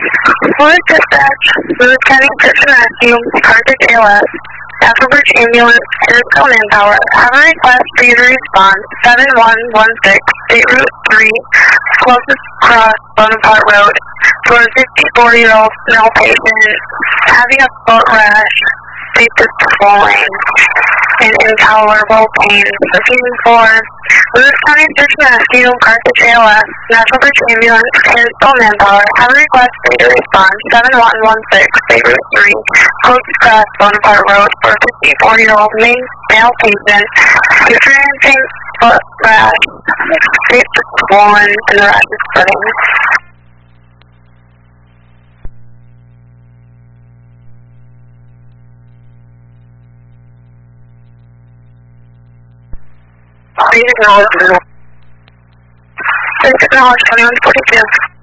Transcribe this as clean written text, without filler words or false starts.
Fluid dispatch, Lewis County Search and Rescue, Carthage ALS, National Bridge Ambulance, Petersville Manpower. Have a request for you to respond. 7116, State Route 3, closest cross Bonaparte Road, for a 54-year-old male patient having a foot rash, deepest swelling, and intolerable pain. Looking for Lewis County Search and Rescue, Carthage ALS, National Bridge Ambulance, Petersville Manpower. Have a request for you to respond. 7116, State Route 3, closest cross Bonaparte Road, for a 54-year-old male patient experiencing foot rash, deepest swollen, and the rash is spreading. Please acknowledge 2142.